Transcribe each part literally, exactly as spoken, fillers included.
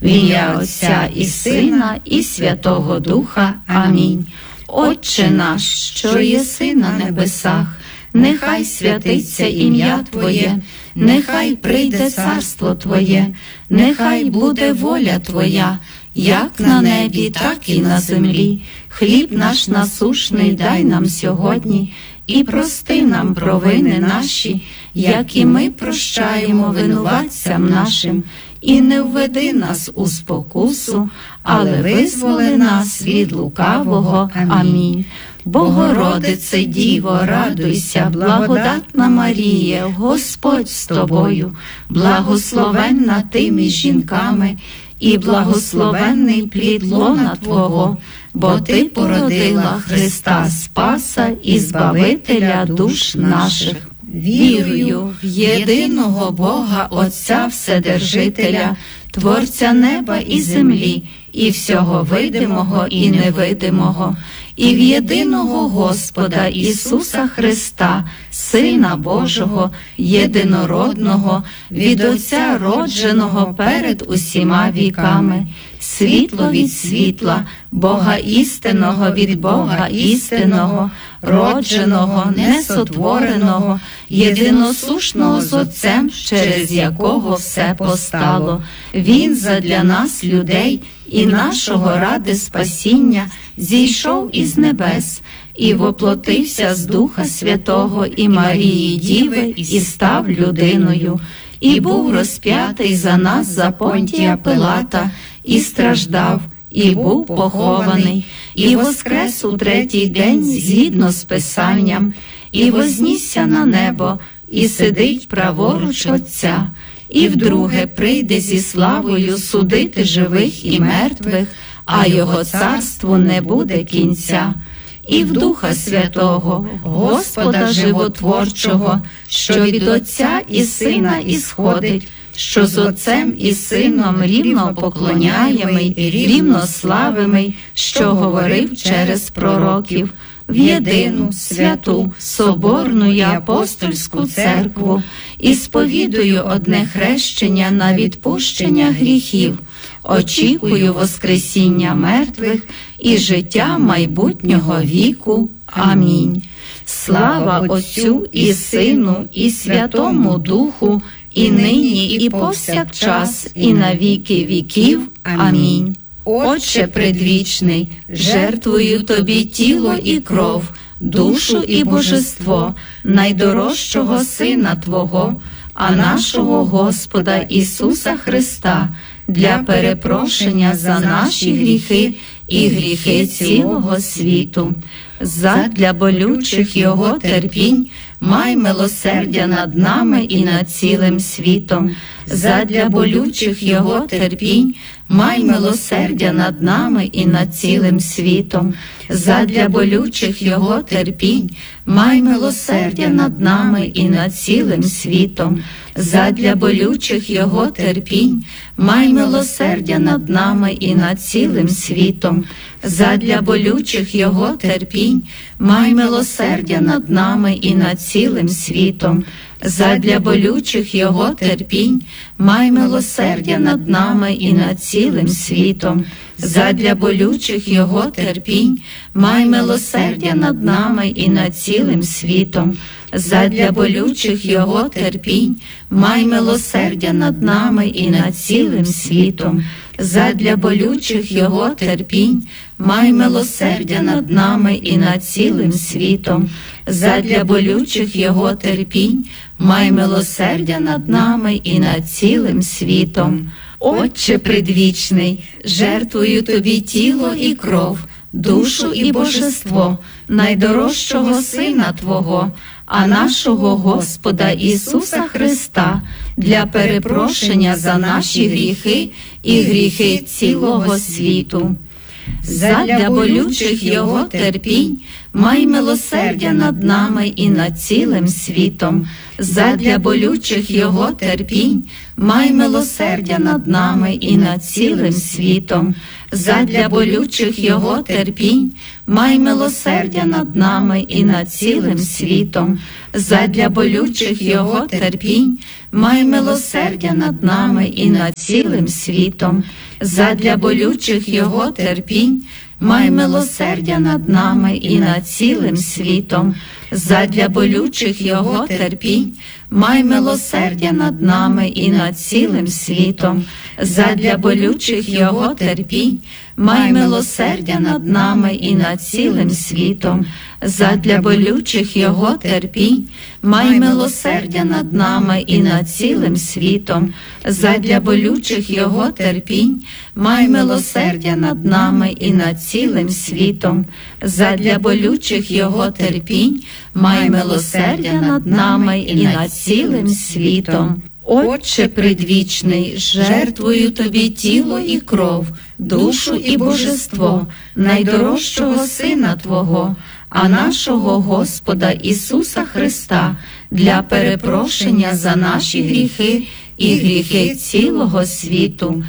В ім'я Отця і Сина, і Святого Духа. Амінь. Отче наш, що єси на небесах, нехай святиться ім'я Твоє, нехай прийде царство Твоє, нехай буде воля Твоя, як на небі, так і на землі. Хліб наш насушний дай нам сьогодні, і прости нам провини наші, як і ми прощаємо винуватцям нашим. І не введи нас у спокусу, але визволи нас від лукавого. Амінь. Богородице Діво, радуйся, благодатна Марія, Господь з тобою, благословенна ти між жінками, і благословенний плід лона Твого, бо Ти породила Христа Спаса і Збавителя душ наших. Вірую в єдиного Бога Отця Вседержителя, Творця неба і землі, і всього видимого і невидимого, і в єдиного Господа Ісуса Христа, Сина Божого, єдинородного, від Отця родженого перед усіма віками, світло від світла, Бога істинного від Бога істинного, родженого, несотвореного, єдиносушного з Отцем, через якого все постало. Він задля нас, людей, і нашого ради спасіння, зійшов із небес, і воплотився з Духа Святого і Марії Діви, і став людиною, і був розп'ятий за нас за Понтія Пилата, і страждав, і був похований, і воскрес у третій день згідно з Писанням, і вознісся на небо, і сидить праворуч Отця, і вдруге прийде зі славою судити живих і мертвих, а його царству не буде кінця. І в Духа Святого, Господа Животворчого, що від Отця і Сина ісходить, що з Отцем і Сином рівно поклоняємий, рівно славимий, що говорив через пророків, в єдину, святу, соборну і апостольську церкву, і сповідую одне хрещення на відпущення гріхів, очікую воскресіння мертвих і життя майбутнього віку. Амінь. Слава Отцю і Сину, і Святому Духу, і нині, і повсякчас, і на віки віків. Амінь. Отче предвічний, жертвую Тобі тіло і кров, душу і божество найдорожчого Сина Твого, а нашого Господа Ісуса Христа, для перепрошення за наші гріхи і гріхи цілого світу. Задля болючих Його терпінь май милосердя над нами і над цілим світом. Задля болючих Його терпінь май милосердя над нами і над цілим світом. Задля болючих Його терпінь май милосердя над нами і над цілим світом. Задля болючих Його терпінь май милосердя над нами і над цілим світом. Задля болючих Його терпінь май милосердя над нами і над цілим світом. Задля болючих Його терпінь май милосердя над нами і над цілим світом. Задля болючих Його терпінь май милосердя над нами і над цілим світом. Задля болючих Його терпінь май милосердя над нами і над цілим світом. Задля болючих Його терпінь май милосердя над нами і над цілим світом. Задля болючих Його терпінь май милосердя над нами і над цілим світом. Отче предвічний, жертвую Тобі тіло і кров, душу і божество найдорожчого Сина Твого, а нашого Господа Ісуса Христа, для перепрошення за наші гріхи і гріхи цілого світу. Задля болючих Його терпінь май милосердя над нами і над цілим світом. Задля болючих його терпінь, май милосердя над нами і над цілим світом. Задля болючих його терпінь, май милосердя над нами і над цілим світом. Задля болючих його терпінь, май милосердя над нами і над цілим світом. Задля болючих його терпінь, май милосердя над нами і над цілим світом. Задля болючих його терпінь, май милосердя над нами і над цілим світом. Задля болючих його терпінь, май милосердя над нами і над цілим світом. Задля болючих його терпінь, май милосердя над нами і над цілим світом. Задля болючих його терпінь, май милосердя над нами і над цілим світом. Задля болючих його терпінь, май милосердя над нами і над цілим світом. Отче предвічний, жертвую Тобі тіло і кров, душу і божество найдорожчого Сина Твого, а нашого Господа Ісуса Христа, для перепрошення за наші гріхи і гріхи цілого світу.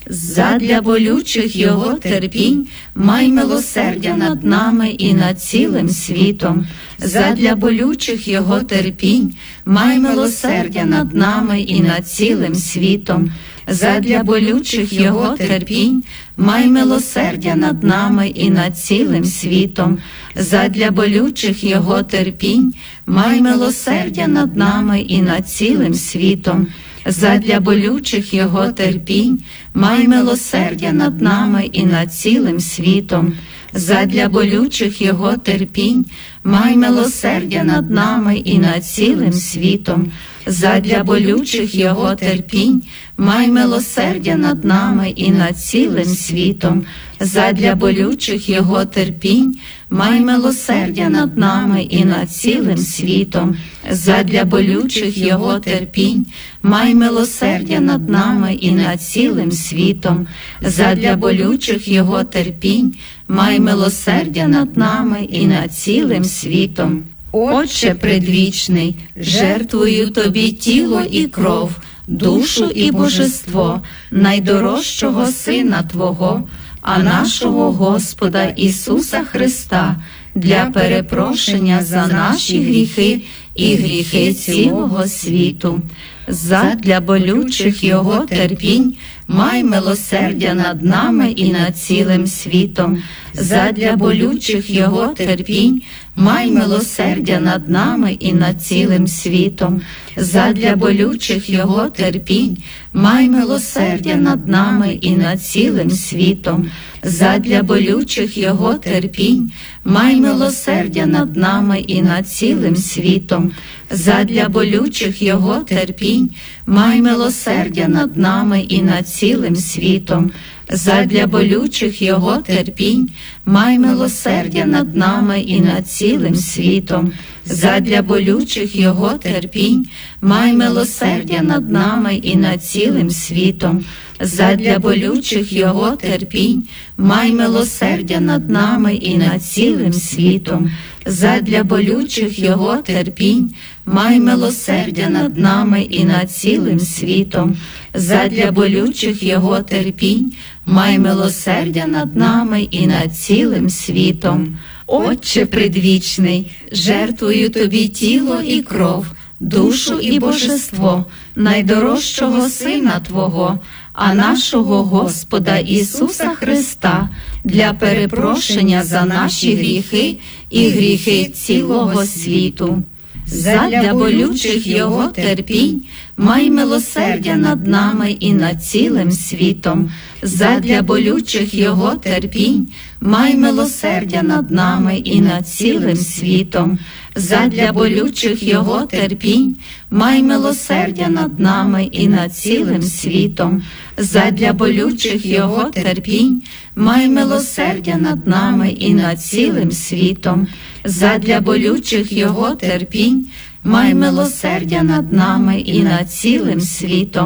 Задля болючих його терпінь, май милосердя над нами і над цілим світом. Задля болючих його терпінь, май милосердя над нами і над цілим світом. Задля болючих його терпінь, май милосердя над нами і над цілим світом. Задля болючих його терпінь, май милосердя над нами і над цілим світом. Задля болючих його терпінь, май милосердя над нами і над цілим світом. Задля болючих його терпінь, май милосердя над нами і над цілим світом. Задля болючих його терпінь, май милосердя над нами і над цілим світом. Задля болючих його терпінь, май милосердя над нами і над цілим світом. Задля болючих його терпінь, май милосердя над нами і над цілим світом. Задля болючих його терпінь, май милосердя над нами і над цілим світом. Отче предвічний, жертвую Тобі тіло і кров, душу і божество найдорожчого Сина Твого, а нашого Господа Ісуса Христа, для перепрошення за наші гріхи і гріхи цілого світу. Задля болючих його терпінь, май милосердя над нами і над цілим світом. Задля болючих його терпінь, май милосердя над нами і над цілим світом. Задля болючих його терпінь, май милосердя над нами і над цілим світом. Задля болючих його терпінь, май милосердя над нами і над цілим світом. Задля болючих його терпінь, май милосердя над нами і над цілим світом. Задля болючих його терпінь, май милосердя над нами і над цілим світом. Задля болючих його терпінь, май милосердя над нами і над цілим світом. Задля болючих його терпінь, май милосердя над нами і над цілим світом. Задля болючих його терпінь, май милосердя над нами і над цілим світом. Задля болючих його терпінь, май милосердя над нами і над цілим світом. Отче предвічний, жертвую Тобі тіло і кров, душу і божество найдорожчого Сина Твого, а нашого Господа Ісуса Христа, для перепрошення за наші гріхи і гріхи цілого світу. Задля болючих його терпінь, май милосердя над нами і над цілим світом. Задля болючих його терпінь, май милосердя над нами і над цілим світом. Задля болючих його терпінь, май милосердя над нами і над цілим світом. Задля болючих його терпінь, май милосердя над нами і над цілим світом. Задля болючих його терпінь, май милосердя над нами і над цілим світом.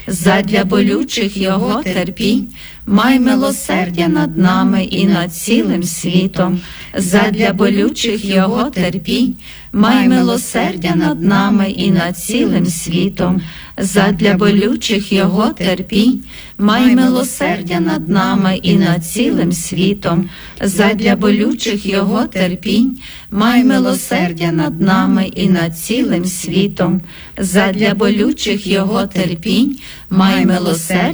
задля болючих його терпінь, май милосердя над нами і над цілим світом. Задля болючих його терпінь, май милосердя над нами і над цілим світом. Задля болючих його терпінь, май милосердя над нами і над цілим світом. Задля болючих його терпінь, май милосердя над нами і над цілим світом. Задля болючих його терпінь, май милосердя